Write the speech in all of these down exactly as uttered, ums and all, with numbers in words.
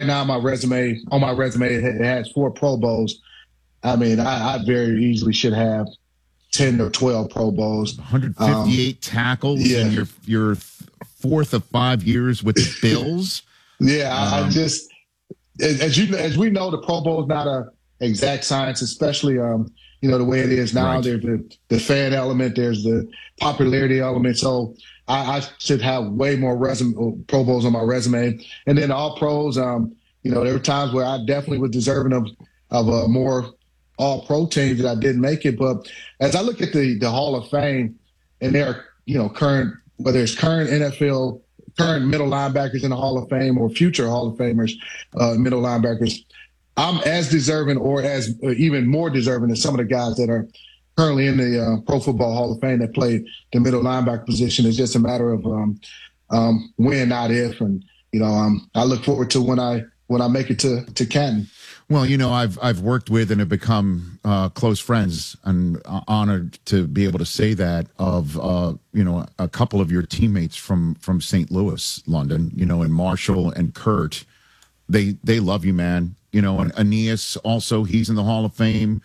now my resume on my resume it has four Pro Bowls. I mean, I, I very easily should have ten or twelve Pro Bowls. one hundred fifty-eight um, tackles yeah. in your your fourth of five years with the Bills. Yeah, um, I just as you as we know, the Pro Bowl is not a exact science, especially um you know the way it is now. Right. There's the, the fan element, there's the popularity element. So I, I should have way more resume Pro Bowls on my resume, and then all pros. Um, you know, there were times where I definitely was deserving of of a more all pro teams that I didn't make it. But as I look at the the Hall of Fame, and there are you know current whether it's current N F L current middle linebackers in the Hall of Fame or future Hall of Famers, uh, middle linebackers, I'm as deserving or as uh, even more deserving than some of the guys that are currently in the uh, Pro Football Hall of Fame that play the middle linebacker position. It's just a matter of um, um, when, not if. And, you know, um, I look forward to when I when I make it to, to Canton. Well, you know, I've I've worked with and have become uh, close friends, and uh, honored to be able to say that of uh, you know a couple of your teammates from from Saint Louis, London. You know, and Marshall and Kurt, they they love you, man. You know, and Aeneas also, he's in the Hall of Fame.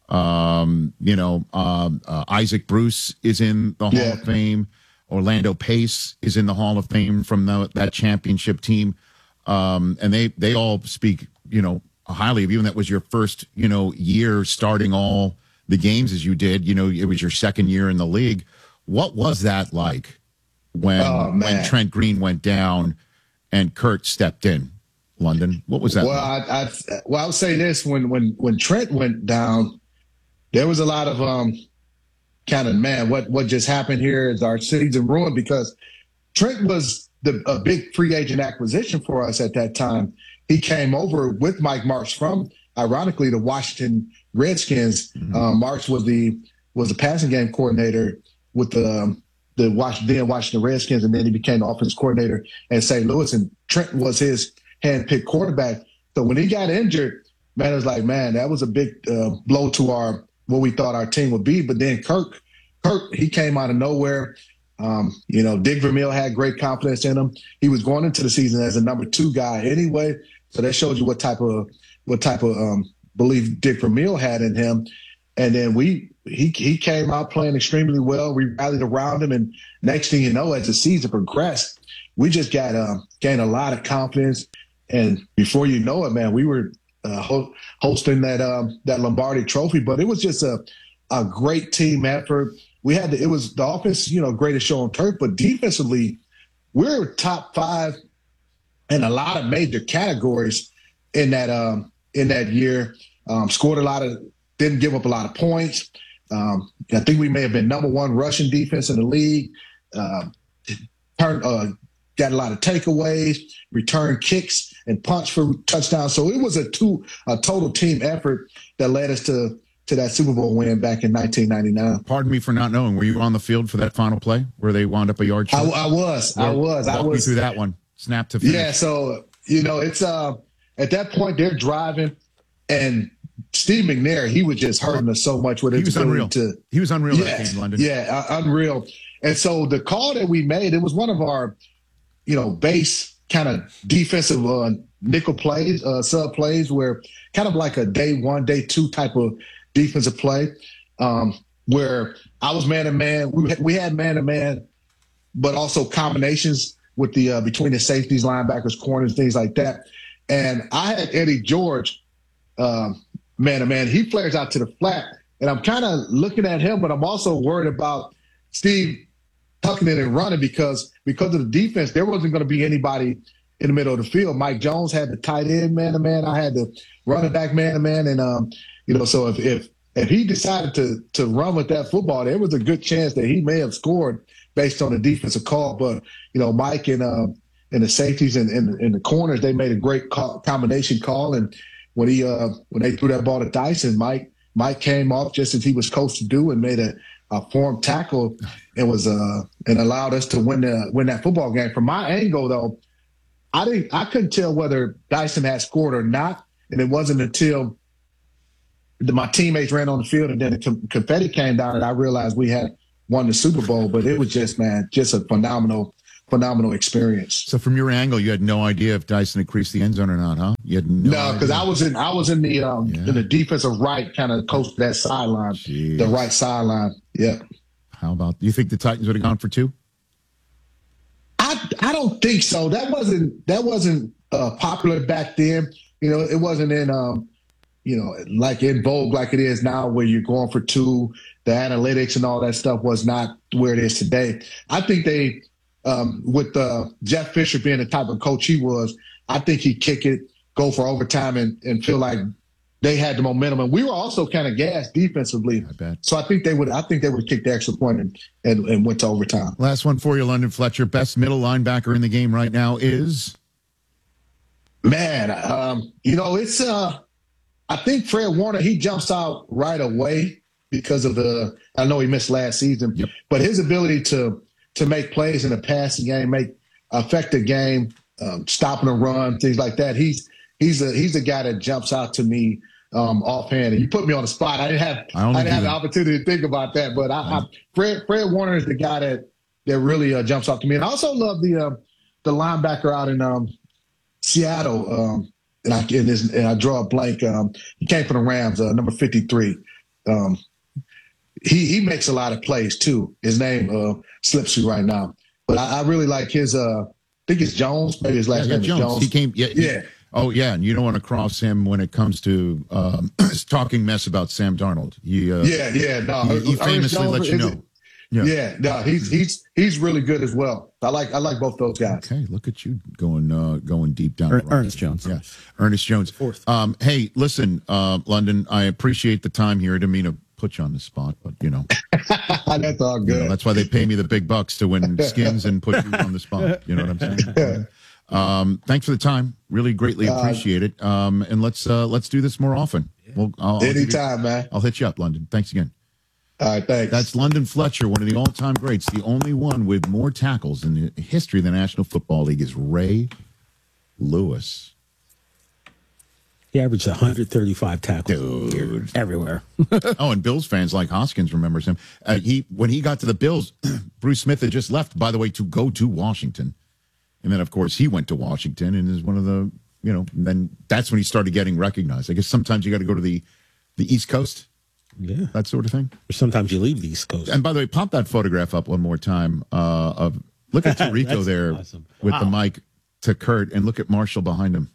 Um, you know, um, uh, Isaac Bruce is in the Hall yeah. of Fame. Orlando Pace is in the Hall of Fame from the, that championship team, um, and they they all speak, you know, highly of you. And that was your first, you know, year starting all the games as you did. You know, it was your second year in the league. What was that like when oh, when Trent Green went down and Kurt stepped in? London, what was that? Well, like? I, I well, I would say this: when when when Trent went down, there was a lot of um, kind of man, what what just happened here? Is our season ruined? Because Trent was the a big free agent acquisition for us at that time. He came over with Mike Martz from, ironically, the Washington Redskins. Mm-hmm. Um, Martz was the was the passing game coordinator with the um, the Washington, then Washington Redskins, and then he became the offense coordinator at Saint Louis. And Trent was his hand-picked quarterback. So when he got injured, man, it was like, man, that was a big uh, blow to our what we thought our team would be. But then Kirk, Kirk, he came out of nowhere. Um, you know, Dick Vermeil had great confidence in him. He was going into the season as a number two guy anyway. So that shows you what type of what type of um, belief Dick Vermeil had in him. And then we he he came out playing extremely well. We rallied around him, and next thing you know, as the season progressed, we just got uh, gained a lot of confidence. And before you know it, man, we were uh, ho- hosting that um, that Lombardi Trophy. But it was just a a great team effort. We had the, it was the offense, you know, greatest show on turf, but defensively, we we're top five in a lot of major categories in that um, in that year. Um, scored a lot of, didn't give up a lot of points. Um, I think we may have been number one rushing defense in the league. Uh, turned, uh, got a lot of takeaways, return kicks, and punch for touchdowns. So it was a two a total team effort that led us to to that Super Bowl win back in nineteen ninety-nine. Pardon me for not knowing. Were you on the field for that final play where they wound up a yard short? I, I was. Where, I was. Walk I was. me through that one. Snap to finish. Yeah. So you know, it's uh at that point they're driving, and Steve McNair, he was just hurting us so much with it. He was unreal. To, he was unreal. Yeah, that game, London. Yeah, uh, unreal. And so the call that we made, it was one of our, you know, base kind of defensive uh, nickel plays, uh, sub plays, where kind of like a day one, day two type of defensive play, um, where I was man to man. We we had man to man, but also combinations with the uh, between the safeties, linebackers, corners, things like that. And I had Eddie George, um, man to man. He flares out to the flat, and I'm kind of looking at him, but I'm also worried about Steve tucking it and running because because of the defense, there wasn't going to be anybody in the middle of the field. Mike Jones had the tight end man to man. I had the running back man to man, and um, you know, so if if if he decided to to run with that football, there was a good chance that he may have scored based on the defensive call. But you know, Mike and uh, and the safeties and, and and the corners, they made a great call, combination call. And when he uh, when they threw that ball to Dyson, Mike Mike came off just as he was coached to do and made a, a form tackle and was uh and allowed us to win the win that football game. From my angle, though, I didn't I couldn't tell whether Dyson had scored or not, and it wasn't until the, my teammates ran on the field and then the confetti came down and I realized we had won the Super Bowl. But it was just, man, just a phenomenal phenomenal experience. So from your angle, you had no idea if Dyson had creased the end zone or not, huh? You had no. No, because I was in I was in the um, yeah. in the defensive right, kind of coast that sideline, Jeez. the right sideline. Yeah. How about? Do you think the Titans would have gone for two? I I don't think so. That wasn't that wasn't uh, popular back then. You know, it wasn't in um, you know, like in vogue like it is now, where you're going for two. The analytics and all that stuff was not where it is today. I think they, um, with uh, Jeff Fisher being the type of coach he was, I think he'd kick it, go for overtime, and, and feel like they had the momentum. And we were also kind of gassed defensively. I bet. So I think they would. I think they would kick the extra point and, and, and went to overtime. Last one for you, London Fletcher. Best middle linebacker in the game right now is? Man, um, you know, it's. Uh, I think Fred Warner. He jumps out right away. Because of the, I know he missed last season, yep. but his ability to to make plays in the passing game, make affect the game, um, stopping a run, things like that. He's he's a he's a guy that jumps out to me um, offhand. And you put me on the spot. I didn't have I, I didn't have the opportunity to think about that, but I, I, Fred Fred Warner is the guy that that really uh, jumps out to me. And I also love the uh, the linebacker out in um, Seattle. Um, and I and, his, and I draw a blank. Um, he came from the Rams, uh, number fifty-three. Um, He he makes a lot of plays too. His name uh, slips me right now, but I, I really like his. Uh, I think it's Jones. Maybe his last yeah, name Jones. is Jones. He came. Yeah, yeah. He, oh yeah, and you don't want to cross him when it comes to um, talking mess about Sam Darnold. He, uh, yeah, yeah. No, he, he famously Jones, let you know. It, yeah. yeah, no, he's he's he's really good as well. I like I like both those guys. Okay, look at you going uh, going deep down. Er, Ernest Jones. Yeah, Ernest Jones. Fourth. Um, hey, listen, uh, London. I appreciate the time here. I didn't mean to put you on the spot, but you know, that's all good. You know, that's why they pay me the big bucks to win skins and put you on the spot. You know what I'm saying? Um, thanks for the time. Really greatly appreciate it. Um, and let's uh, let's do this more often. We'll, I'll, Anytime, I'll man. I'll hit you up, London. Thanks again. All right, thanks. That's London Fletcher, one of the all-time greats. The only one with more tackles in the history of the National Football League is Ray Lewis. He averaged one hundred thirty-five tackles Dude. everywhere. Oh, and Bills fans like Hoskins remembers him. Uh, he when he got to the Bills, Bruce Smith had just left, by the way, to go to Washington. And then, of course, he went to Washington and is one of the, you know, then that's when he started getting recognized. I guess sometimes you got to go to the, the East Coast. Yeah. That sort of thing. Or sometimes you leave the East Coast. And by the way, pop that photograph up one more time uh, of look at Tirico there awesome. with Wow. the mic to Kurt, and look at Marshall behind him.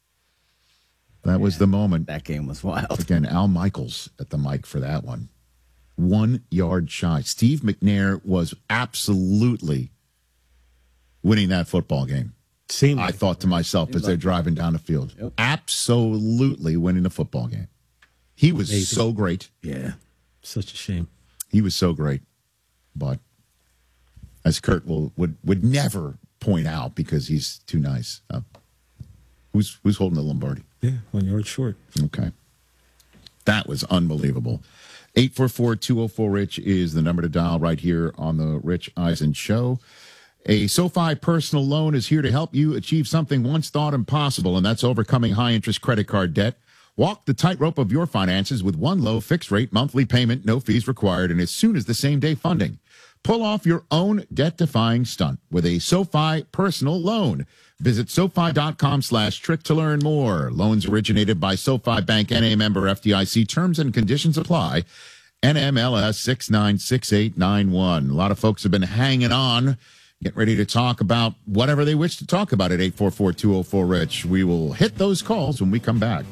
That was the moment. That game was wild. Again, Al Michaels at the mic for that one. One yard shy. Steve McNair was absolutely winning that football game. Seemed I like thought to myself as like they're driving down the field. Yep. Absolutely winning the football game. He was Amazing. so great. Yeah. such a shame. He was so great. But as Kurt will would, would never point out because he's too nice. Uh, who's who's holding the Lombardi? Yeah, one yard short. Okay. That was unbelievable. eight four four, two oh four, RICH is the number to dial right here on the Rich Eisen Show. A SoFi personal loan is here to help you achieve something once thought impossible, and that's overcoming high-interest credit card debt. Walk the tightrope of your finances with one low fixed-rate monthly payment, no fees required, and as soon as the same-day funding. Pull off your own debt-defying stunt with a SoFi personal loan. Visit SoFi.com slash trick to learn more. Loans originated by SoFi Bank, N A member F D I C. Terms and conditions apply. N M L S six nine six eight nine one. A lot of folks have been hanging on. Get ready to talk about whatever they wish to talk about at eight four four, two oh four, RICH. We will hit those calls when we come back.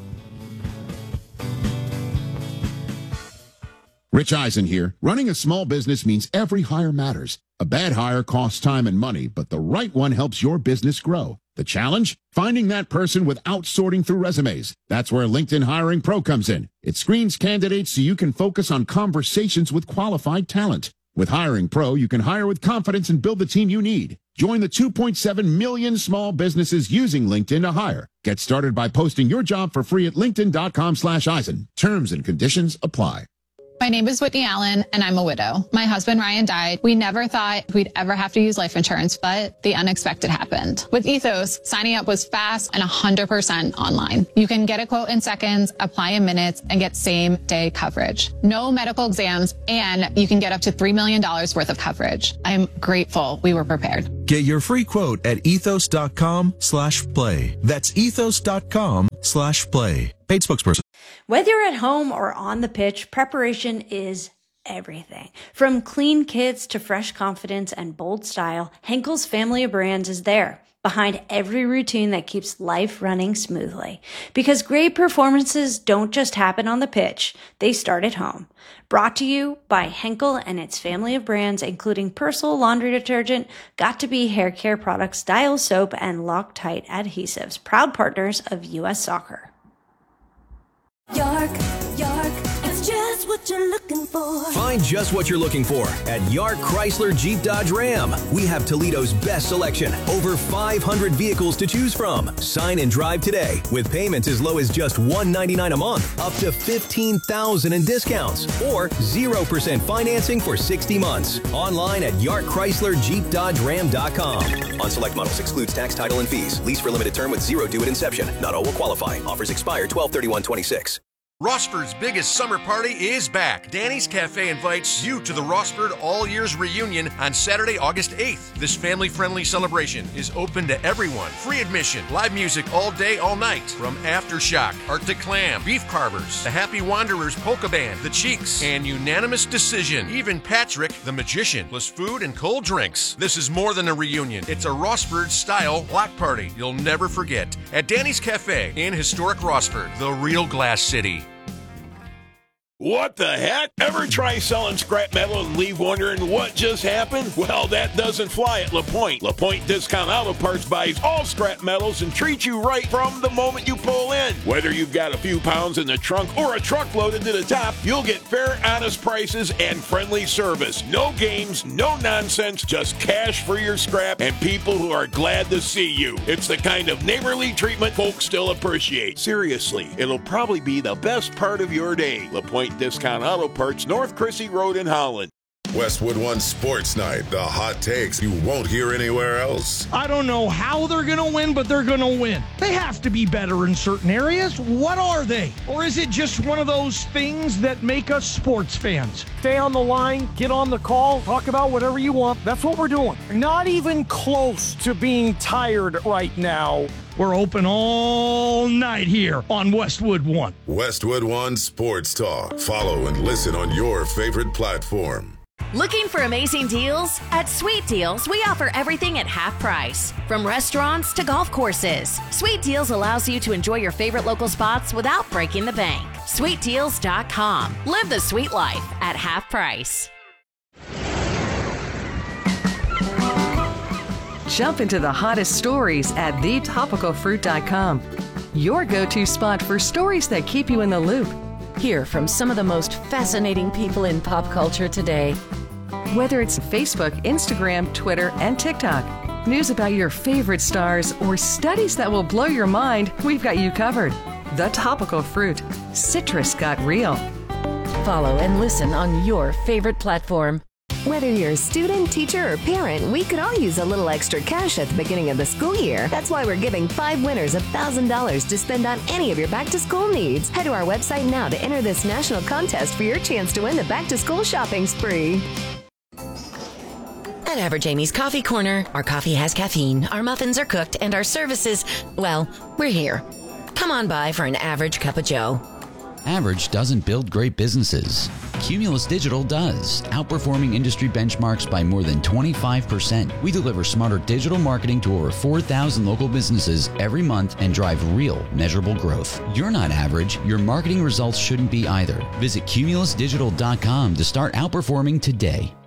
Rich Eisen here. Running a small business means every hire matters. A bad hire costs time and money, but the right one helps your business grow. The challenge? Finding that person without sorting through resumes. That's where LinkedIn Hiring Pro comes in. It screens candidates so you can focus on conversations with qualified talent. With Hiring Pro, you can hire with confidence and build the team you need. Join the two point seven million small businesses using LinkedIn to hire. Get started by posting your job for free at linkedin.com slash Eisen. Terms and conditions apply. My My name is Whitney Allen, and I'm a widow. My husband, Ryan, died. We never thought we'd ever have to use life insurance, but the unexpected happened. With Ethos, signing up was fast and one hundred percent online. You can get a quote in seconds, apply in minutes, and get same-day coverage. No medical exams, and you can get up to three million dollars worth of coverage. I'm grateful we were prepared. Get your free quote at ethos.com slash play. That's ethos.com slash play. Paid spokesperson. Whether you're at home or on the pitch, preparation is everything. From clean kits to fresh confidence and bold style, Henkel's family of brands is there, behind every routine that keeps life running smoothly. Because great performances don't just happen on the pitch, they start at home. Brought to you by Henkel and its family of brands, including Persil laundry detergent, Got2b hair care products, Dial soap, and Loctite adhesives, proud partners of U S Soccer. York, York, it's just what you're looking for. Find just what you're looking for at York Chrysler Jeep Dodge Ram. We have Toledo's best selection, over five hundred vehicles to choose from. Sign and drive today with payments as low as just one hundred ninety-nine dollars a month, up to fifteen thousand dollars in discounts, or zero percent financing for sixty months. Online at York Chrysler Jeep Dodge Ram dot com. On select models excludes tax, title, and fees. Lease for limited term with zero due at inception. Not all will qualify. Offers expire twelve thirty-one twenty-six. Rossford's biggest summer party is back. Danny's Cafe invites you to the Rossford All Years Reunion on Saturday, August eighth. This family-friendly celebration is open to everyone. Free admission, live music all day, all night. From Aftershock, Arctic Clam, Beef Carvers, the Happy Wanderers Polka Band, The Cheeks, and Unanimous Decision. Even Patrick, the Magician, plus food and cold drinks. This is more than a reunion. It's a Rossford-style block party you'll never forget. At Danny's Cafe in historic Rossford, the real Glass City. What the heck? Ever try selling scrap metal and leave wondering what just happened? Well, that doesn't fly at LaPointe. LaPointe Discount Auto Parts buys all scrap metals and treats you right from the moment you pull in. Whether you've got a few pounds in the trunk or a truck loaded to the top, you'll get fair, honest prices and friendly service. No games, no nonsense, just cash for your scrap and people who are glad to see you. It's the kind of neighborly treatment folks still appreciate. Seriously, it'll probably be the best part of your day. LaPointe Discount Auto Parts, North Chrissy Road in Holland. Westwood One Sports Night, the hot takes you won't hear anywhere else. I don't know how they're going to win, but they're going to win. They have to be better in certain areas. What are they? Or is it just one of those things that make us sports fans? Stay on the line, get on the call, talk about whatever you want. That's what we're doing. Not even close to being tired right now. We're open all night here on Westwood One. Westwood One Sports Talk. Follow and listen on your favorite platform. Looking for amazing deals? At Sweet Deals, we offer everything at half price. From restaurants to golf courses, Sweet Deals allows you to enjoy your favorite local spots without breaking the bank. sweet deals dot com. Live the sweet life at half price. Jump into the hottest stories at the topical fruit dot com. Your go-to spot for stories that keep you in the loop. Hear from some of the most fascinating people in pop culture today. Whether it's Facebook, Instagram, Twitter, and TikTok, news about your favorite stars, or studies that will blow your mind, we've got you covered. The Topical Fruit. Citrus got real. Follow and listen on your favorite platform. Whether you're a student, teacher, or parent, we could all use a little extra cash at the beginning of the school year. That's why we're giving five winners one thousand dollars to spend on any of your back-to-school needs. Head to our website now to enter this national contest for your chance to win the back-to-school shopping spree. At Average Amy's Coffee Corner, our coffee has caffeine, our muffins are cooked, and our services, well, we're here. Come on by for an average cup of joe. Average doesn't build great businesses. Cumulus Digital does, outperforming industry benchmarks by more than twenty-five percent. We deliver smarter digital marketing to over four thousand local businesses every month and drive real, measurable growth. You're not average. Your marketing results shouldn't be either. Visit cumulus digital dot com to start outperforming today.